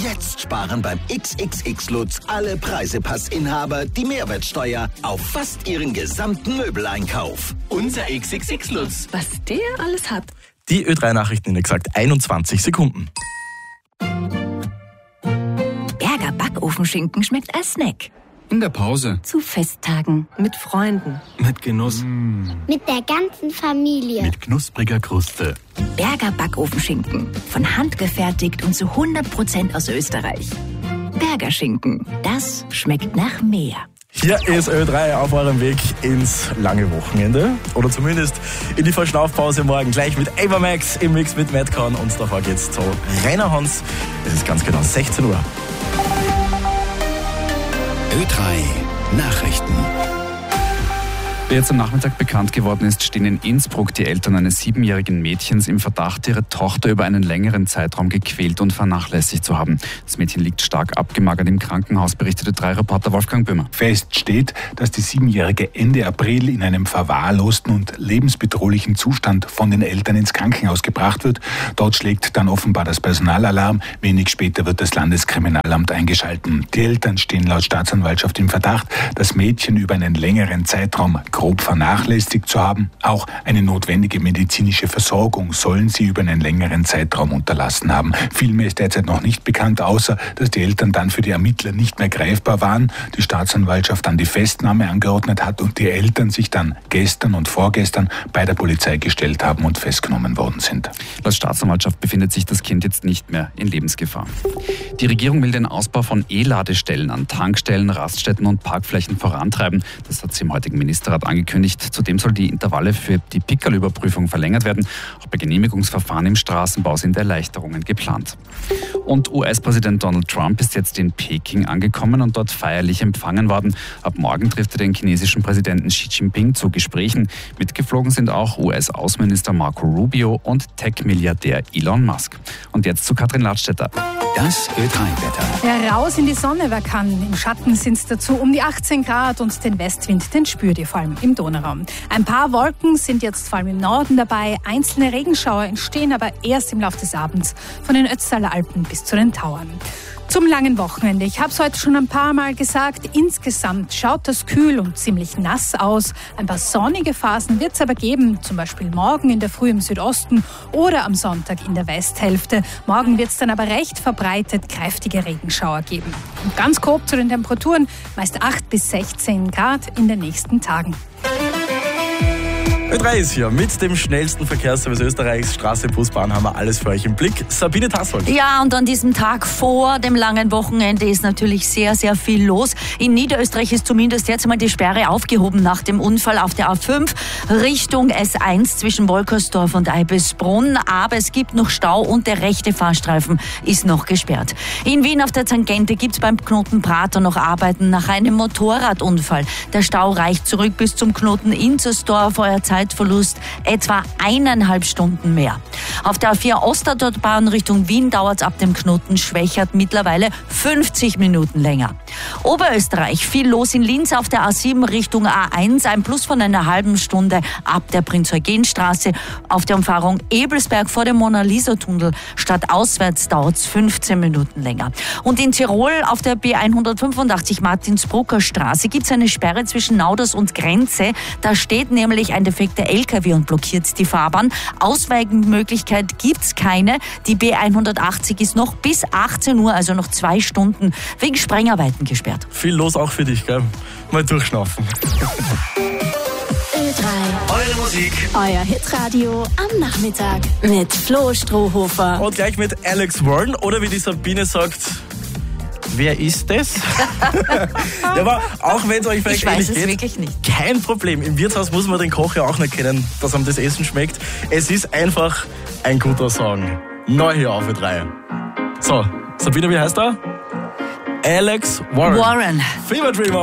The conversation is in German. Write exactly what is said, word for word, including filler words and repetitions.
Jetzt sparen beim X X X Lutz alle Preisepassinhaber die Mehrwertsteuer auf fast ihren gesamten Möbeleinkauf. Unser X X X Lutz. Was der alles hat. Die Ö drei Nachrichten in exakt einundzwanzig Sekunden. Berger Backofenschinken schmeckt als Snack. In der Pause. Zu Festtagen. Mit Freunden. Mit Genuss. Mm. Mit der ganzen Familie. Mit knuspriger Kruste. Berger Backofenschinken. Von Hand gefertigt und zu hundert Prozent aus Österreich. Berger Schinken. Das schmeckt nach mehr. Hier ist Ö drei auf eurem Weg ins lange Wochenende. Oder zumindest in die Verschnaufpause morgen. Gleich mit Ava Max im Mix mit Madcon. Und davor geht's zu Rainer Hans. Es ist ganz genau sechzehn Uhr. Ö drei Nachrichten. Wie jetzt am Nachmittag bekannt geworden ist, stehen in Innsbruck die Eltern eines siebenjährigen Mädchens im Verdacht, ihre Tochter über einen längeren Zeitraum gequält und vernachlässigt zu haben. Das Mädchen liegt stark abgemagert im Krankenhaus, berichtete drei Reporter Wolfgang Böhmer. Fest steht, dass die Siebenjährige Ende April in einem verwahrlosten und lebensbedrohlichen Zustand von den Eltern ins Krankenhaus gebracht wird. Dort schlägt dann offenbar das Personalalarm. Wenig später wird das Landeskriminalamt eingeschalten. Die Eltern stehen laut Staatsanwaltschaft im Verdacht, das Mädchen über einen längeren Zeitraum grob vernachlässigt zu haben. Auch eine notwendige medizinische Versorgung sollen sie über einen längeren Zeitraum unterlassen haben. Viel mehr ist derzeit noch nicht bekannt, außer dass die Eltern dann für die Ermittler nicht mehr greifbar waren, die Staatsanwaltschaft dann die Festnahme angeordnet hat und die Eltern sich dann gestern und vorgestern bei der Polizei gestellt haben und festgenommen worden sind. Laut Staatsanwaltschaft befindet sich das Kind jetzt nicht mehr in Lebensgefahr. Die Regierung will den Ausbau von E-Ladestellen an Tankstellen, Raststätten und Parkflächen vorantreiben. Das hat sie im heutigen Ministerrat angekündigt. Zudem soll die Intervalle für die Pickerl-Überprüfung verlängert werden. Auch bei Genehmigungsverfahren im Straßenbau sind Erleichterungen geplant. Und U S-Präsident Donald Trump ist jetzt in Peking angekommen und dort feierlich empfangen worden. Ab morgen trifft er den chinesischen Präsidenten Xi Jinping zu Gesprächen. Mitgeflogen sind auch U S-Außenminister Marco Rubio und Tech-Milliardär Elon Musk. Und jetzt zu Katrin Ladstätter. Das Ö drei Wetter. Ja, raus in die Sonne, wer kann. Im Schatten sind es dazu um die achtzehn Grad und den Westwind, den spürt ihr vor allem im Donauraum. Ein paar Wolken sind jetzt vor allem im Norden dabei. Einzelne Regenschauer entstehen aber erst im Laufe des Abends von den Ötztaler Alpen bis zu den Tauern. Zum langen Wochenende. Ich habe es heute schon ein paar Mal gesagt. Insgesamt schaut das kühl und ziemlich nass aus. Ein paar sonnige Phasen wird es aber geben. Zum Beispiel morgen in der Früh im Südosten oder am Sonntag in der Westhälfte. Morgen wird es dann aber recht verbreitet kräftige Regenschauer geben. Und ganz grob zu den Temperaturen. Meist acht bis sechzehn Grad in den nächsten Tagen. Ö drei ist hier mit dem schnellsten Verkehrsservice Österreichs. Straße, Bus, Bahn haben wir alles für euch im Blick. Sabine Tassold. Ja, und an diesem Tag vor dem langen Wochenende ist natürlich sehr, sehr viel los. In Niederösterreich ist zumindest jetzt einmal die Sperre aufgehoben nach dem Unfall auf der A fünf Richtung S eins zwischen Wolkersdorf und Eibisbrunn. Aber es gibt noch Stau und der rechte Fahrstreifen ist noch gesperrt. In Wien auf der Tangente gibt es beim Knoten Prater noch Arbeiten nach einem Motorradunfall. Der Stau reicht zurück bis zum Knoten Inzersdorf. Euer Zeit Zeitverlust etwa eineinhalb Stunden mehr. Auf der A vier Ostautobahn Richtung Wien dauert es ab dem Knoten Schwächert mittlerweile fünfzig Minuten länger. Oberösterreich, viel los in Linz auf der A sieben Richtung A eins, ein Plus von einer halben Stunde ab der Prinz-Eugen-Straße. Auf der Umfahrung Ebelsberg vor dem Mona-Lisa-Tunnel statt auswärts dauert es fünfzehn Minuten länger. Und in Tirol auf der B hundertfünfundachtzig Martinsbrucker Straße gibt es eine Sperre zwischen Nauders und Grenze. Da steht nämlich ein defekter L K W und blockiert die Fahrbahn. Ausweichmöglichkeit gibt's keine. Die B hundertachtzig ist noch bis achtzehn Uhr, also noch zwei Stunden, wegen Sprengarbeiten gesperrt. Viel los auch für dich, gell? Mal durchschnaufen. Ö drei. Eure Musik. Euer Hitradio am Nachmittag mit Flo Strohhofer. Und gleich mit Alex Warren oder wie die Sabine sagt, wer ist das? Ja, aber auch wenn es euch vielleicht Ich weiß ähnlich es geht, wirklich nicht. kein Problem. Im Wirtshaus muss man den Koch ja auch nicht kennen, dass ihm das Essen schmeckt. Es ist einfach ein guter Song. Neu hier auf Ö drei. So, Sabine, wie heißt er? Alex Warren. Warren. Fever Dreamer.